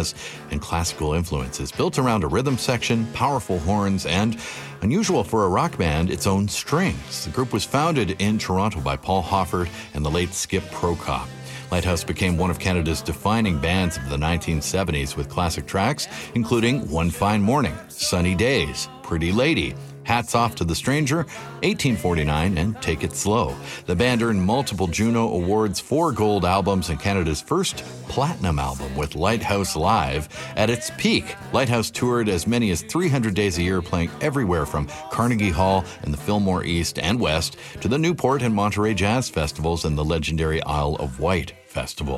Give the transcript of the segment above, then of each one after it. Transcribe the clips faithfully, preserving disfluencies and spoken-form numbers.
jazz and classical influences, built around a rhythm section, powerful horns, and, unusual for a rock band, its own strings. The group was founded in Toronto by Paul Hoffert and the late Skip Prokop. Lighthouse became one of Canada's defining bands of the nineteen seventies with classic tracks, including One Fine Morning, Sunny Days, Pretty Lady, Hats Off to the Stranger, eighteen forty-nine, and Take It Slow. The band earned multiple Juno Awards, four gold albums, and Canada's first platinum album with Lighthouse Live. At its peak, Lighthouse toured as many as three hundred days a year, playing everywhere from Carnegie Hall and the Fillmore East and West to the Newport and Monterey Jazz Festivals and the legendary Isle of Wight Festival.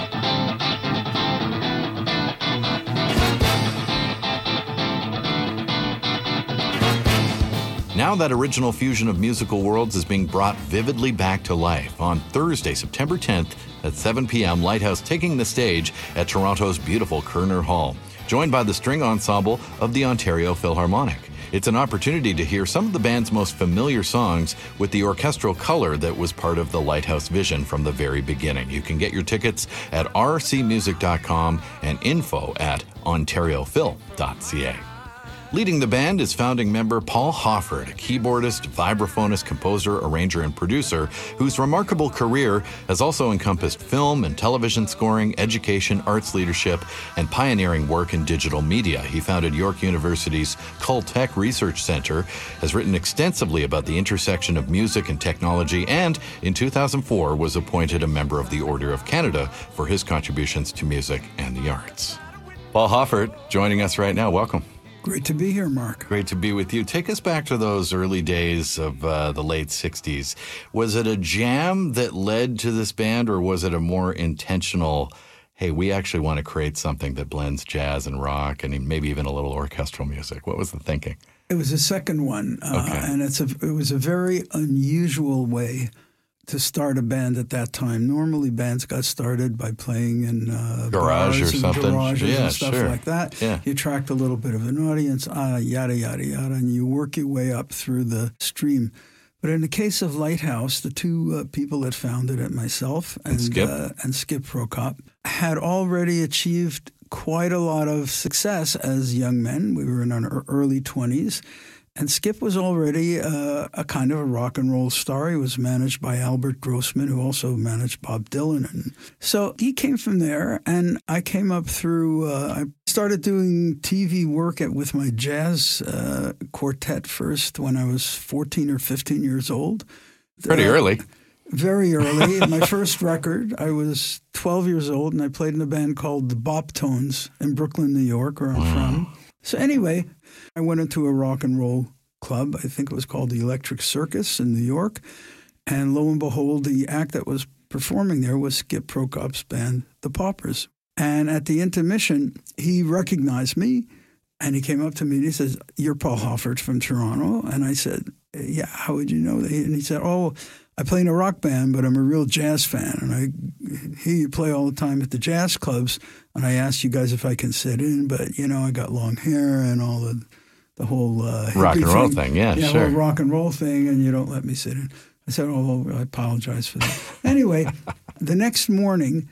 Now that original fusion of musical worlds is being brought vividly back to life. On Thursday, September tenth at seven p.m., Lighthouse taking the stage at Toronto's beautiful Kerner Hall, joined by the string ensemble of the Ontario Philharmonic. It's an opportunity to hear some of the band's most familiar songs with the orchestral color that was part of the Lighthouse vision from the very beginning. You can get your tickets at r c music dot com and info at ontario phil dot c a. Leading the band is founding member Paul Hoffert, a keyboardist, vibraphonist, composer, arranger, and producer whose remarkable career has also encompassed film and television scoring, education, arts leadership, and pioneering work in digital media. He founded York University's Cultech Research Center, has written extensively about the intersection of music and technology, and in two thousand four was appointed a member of the Order of Canada for his contributions to music and the arts. Paul Hoffert joining us right now. Welcome. Great to be here, Mark. Great to be with you. Take us back to those early days of uh, the late sixties. Was it a jam that led to this band, or was it a more intentional, hey, we actually want to create something that blends jazz and rock and maybe even a little orchestral music? What was the thinking? It was the second one, uh, okay. and it's a, it was a very unusual way to start a band at that time. Normally, bands got started by playing in uh, garage bars or and something, garages yeah, and stuff sure. like that. Yeah. You attract a little bit of an audience, uh, yada yada yada, and you work your way up through the stream. But in the case of Lighthouse, the two uh, people that founded it, myself and, and Skip uh, and Skip Prokop, had already achieved quite a lot of success as young men. We were in our early twenties. And Skip was already uh, a kind of a rock and roll star. He was managed by Albert Grossman, who also managed Bob Dylan. And so he came from there, and I came up through, uh, I started doing T V work at, with my jazz uh, quartet first when I was fourteen or fifteen years old. Pretty uh, early. Very early. My first record, I was twelve years old, and I played in a band called the Bop Tones in Brooklyn, New York, where I'm wow. from. So anyway, I went into a rock and roll club. I think it was called the Electric Circus in New York. And lo and behold, the act that was performing there was Skip Prokop's band, The Paupers. And at the intermission, he recognized me, and he came up to me and he says, "You're Paul Hoffert from Toronto." And I said, "Yeah, how would you know that?" And he said, "Oh, I play in a rock band, but I'm a real jazz fan. And I hear you play all the time at the jazz clubs. And I asked you guys if I can sit in, but, you know, I got long hair and all the the whole uh, rock and roll thing, thing, yeah, yeah, sure. whole rock and roll thing, and you don't let me sit in." I said, "Oh, well, I apologize for that." Anyway, the next morning,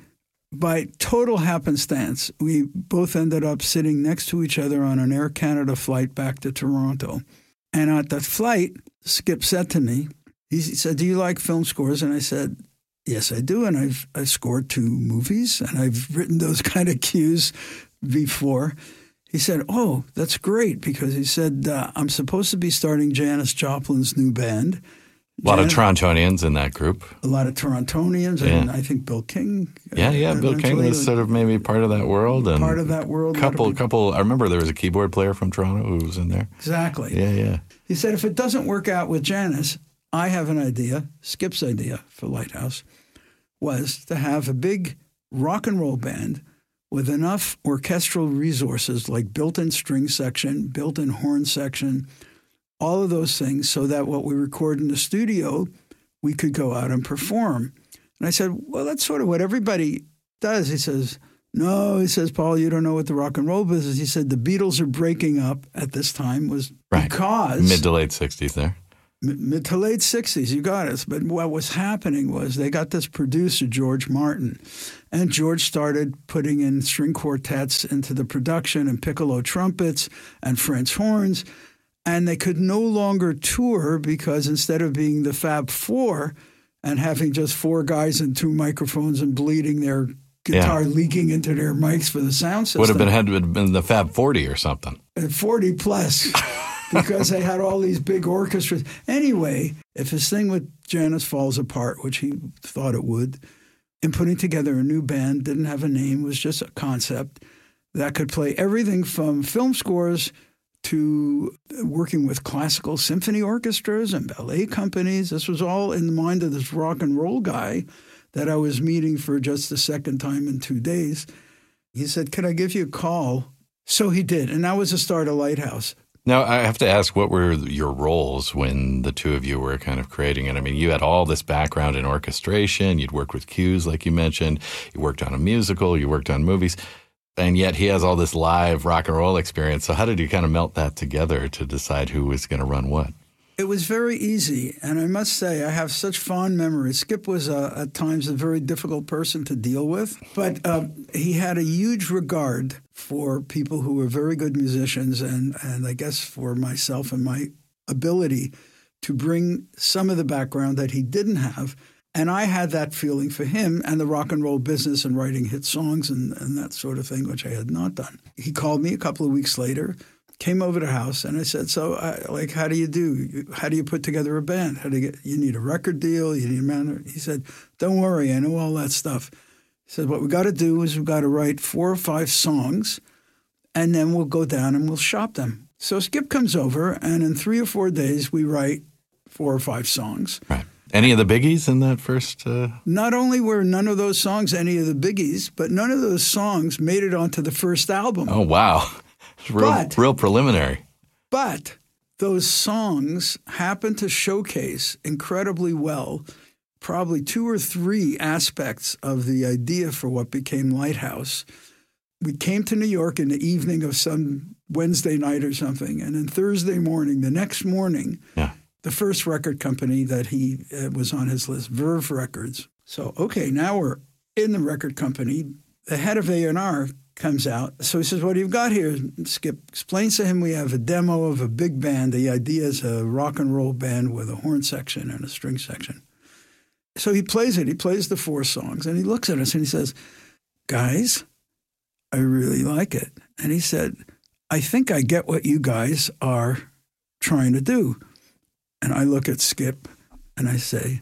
by total happenstance, we both ended up sitting next to each other on an Air Canada flight back to Toronto. And at that flight, Skip said to me, he said, "Do you like film scores?" And I said, "Yes, I do. And I've, I've scored two movies, and I've written those kind of cues before." He said, "Oh, that's great," because he said, uh, "I'm supposed to be starting Janis Joplin's new band." A lot Janis, of Torontonians in that group. A lot of Torontonians, yeah. and I think Bill King. Yeah, yeah, Bill King was sort of maybe part of that world. And part of that world. Couple, couple. I remember there was a keyboard player from Toronto who was in there. Exactly. Yeah, yeah. He said, "If it doesn't work out with Janis, I have an idea." Skip's idea for Lighthouse was to have a big rock and roll band with enough orchestral resources like built-in string section, built-in horn section, all of those things, so that what we record in the studio, we could go out and perform. And I said, "Well, that's sort of what everybody does." He says, "No," he says, "Paul, you don't know what the rock and roll business." He said the Beatles are breaking up at this time was right. because mid to late sixties there. Mid to late sixties, you got it. But what was happening was they got this producer, George Martin, and George started putting in string quartets into the production and piccolo trumpets and French horns, and they could no longer tour because instead of being the Fab Four and having just four guys and two microphones and bleeding their guitar yeah. leaking into their mics for the sound system. Would have been had to have been the Fab forty or something. forty plus. Because they had all these big orchestras. Anyway, if his thing with Janis falls apart, which he thought it would, in putting together a new band, didn't have a name, was just a concept that could play everything from film scores to working with classical symphony orchestras and ballet companies. This was all in the mind of this rock and roll guy that I was meeting for just the second time in two days. He said, "Could I give you a call?" So he did, and that was the start of Lighthouse. Now, I have to ask, what were your roles when the two of you were kind of creating it? I mean, you had all this background in orchestration. You'd worked with cues, like you mentioned. You worked on a musical. You worked on movies. And yet he has all this live rock and roll experience. So how did you kind of melt that together to decide who was going to run what? It was very easy, and I must say I have such fond memories. Skip was uh, at times a very difficult person to deal with, but uh, he had a huge regard for people who were very good musicians, and, and I guess for myself and my ability to bring some of the background that he didn't have. And I had that feeling for him and the rock and roll business and writing hit songs and, and that sort of thing, which I had not done. He called me a couple of weeks later, came over to the house, and I said, so, uh, like, how do you do? How do you put together a band? How do you get, you need a record deal? You need a manager? He said, don't worry, I know all that stuff. He said, what we got to do is we've got to write four or five songs, and then we'll go down and we'll shop them. So Skip comes over, and in three or four days, we write four or five songs. Right. Any of the biggies in that first? Uh... Not only were none of those songs any of the biggies, but none of those songs made it onto the first album. Oh, wow. Real, but, real preliminary. But those songs happen to showcase incredibly well probably two or three aspects of the idea for what became Lighthouse. We came to New York in the evening of some Wednesday night or something, and then Thursday morning, the next morning, yeah. the first record company that he uh, was on his list, Verve Records. So, okay, now we're in the record company. The head of A and R comes out. So he says, what do you got here? Skip explains to him we have a demo of a big band. The idea is a rock and roll band with a horn section and a string section. So he plays it. He plays the four songs, and he looks at us and he says, guys, I really like it. And he said, I think I get what you guys are trying to do. And I look at Skip and I say,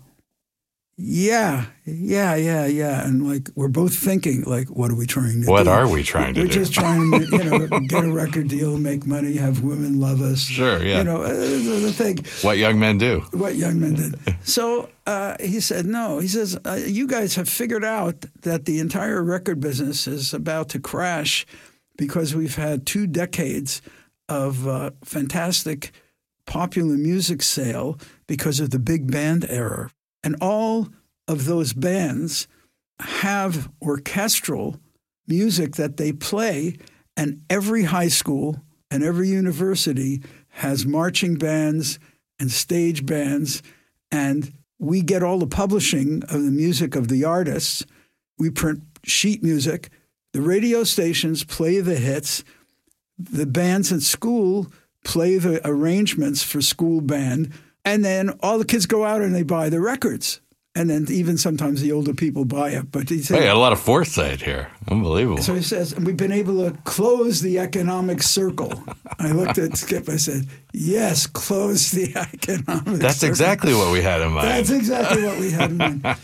yeah, yeah, yeah, yeah. And like, we're both thinking, like, what are we trying to what do? What are we trying to we're do? We're just trying to, you know, get a record deal, make money, have women love us. Sure, yeah. You know, uh, the thing. What young men do. What young men did. So uh, he said, no. He says, uh, you guys have figured out that the entire record business is about to crash because we've had two decades of uh, fantastic popular music sale because of the big band era. And all of those bands have orchestral music that they play, and every high school and every university has marching bands and stage bands, and we get all the publishing of the music of the artists. We print sheet music. The radio stations play the hits. The bands at school play the arrangements for school band. And then all the kids go out and they buy the records. And then even sometimes the older people buy it. But he said, hey, a lot of foresight here. Unbelievable. So he says, we've been able to close the economic circle. I looked at Skip. I said, yes, close the economic That's circle. exactly what we had in mind. That's exactly what we had in mind.